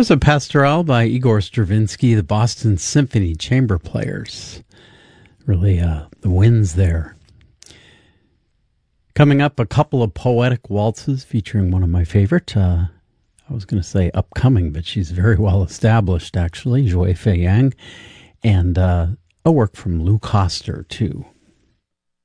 was a pastoral by Igor Stravinsky, the Boston Symphony Chamber Players. Really, the winds there. Coming up, a couple of poetic waltzes featuring one of my favorite, I was going to say upcoming, but she's very well established, actually, Joy Fei Yang, and a work from Lou Koster, too.